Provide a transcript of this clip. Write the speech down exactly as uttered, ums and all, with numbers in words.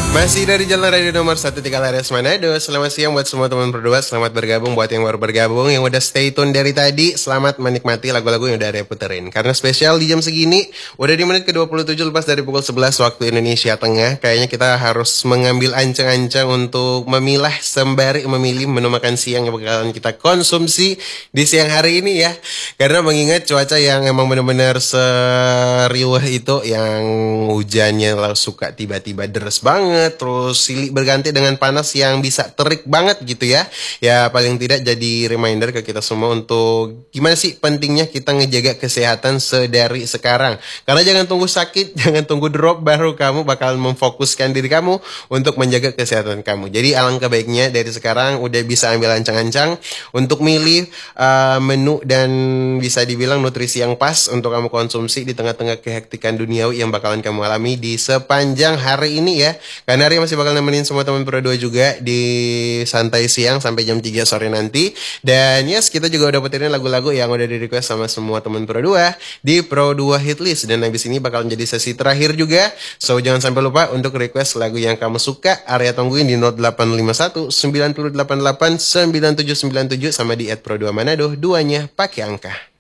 Masih dari Jalan Radio nomor satu tiga Lares Manado. Selamat siang buat semua teman berdua. Selamat bergabung buat yang baru bergabung, yang udah stay tune dari tadi. Selamat menikmati lagu-lagu yang udah ada puterin. Karena spesial di jam segini, udah di menit ke dua puluh tujuh lepas dari pukul sebelas waktu Indonesia Tengah. Kayaknya kita harus mengambil ancang-ancang untuk memilah sembari memilih menu makan siang yang bakalan kita konsumsi di siang hari ini ya. Karena mengingat cuaca yang emang benar-benar seriuh itu, yang hujannya suka tiba-tiba deres banget, terus silih berganti dengan panas yang bisa terik banget gitu ya. Ya paling tidak jadi reminder ke kita semua untuk gimana sih pentingnya kita ngejaga kesehatan sedari sekarang. Karena jangan tunggu sakit, jangan tunggu drop baru kamu bakal memfokuskan diri kamu untuk menjaga kesehatan kamu. Jadi alangkah baiknya dari sekarang udah bisa ambil ancang-ancang untuk milih uh, menu dan bisa dibilang nutrisi yang pas untuk kamu konsumsi di tengah-tengah kehektikan duniawi yang bakalan kamu alami di sepanjang hari ini ya. Karena hari masih bakal nemenin semua teman Pro dua juga di santai siang sampai jam tiga sore nanti. Dan yes, kita juga udah puterin lagu-lagu yang udah di request sama semua teman Pro dua di Pro dua Hitlist. Dan habis ini bakal menjadi sesi terakhir juga. So jangan sampai lupa untuk request lagu yang kamu suka. Area tungguin di nol delapan lima satu sembilan delapan delapan sembilan tujuh sembilan tujuh sama di at Pro dua Manado. Duanya pakai angka.